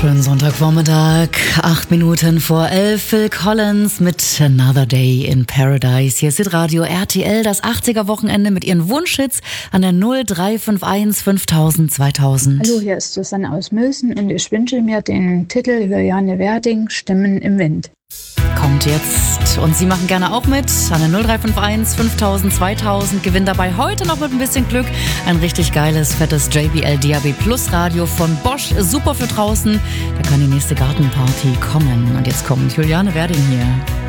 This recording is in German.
Schönen Sonntagvormittag, 8 Minuten vor 11. Phil Collins mit Another Day in Paradise. Hier ist Radio RTL, das 80er-Wochenende mit ihren Wunschhits an der 0351 5000 2000. Hallo, hier ist Susanne aus Mülsen und ich wünsche mir den Titel Juliane Werding, Stimmen im Wind. Kommt jetzt. Und Sie machen gerne auch mit an der 0351 5000 2000. Gewinnt dabei heute noch mit ein bisschen Glück ein richtig geiles, fettes JBL DAB Plus Radio von Bosch. Super für draußen. Da kann die nächste Gartenparty kommen. Und jetzt kommt Juliane Werding hier.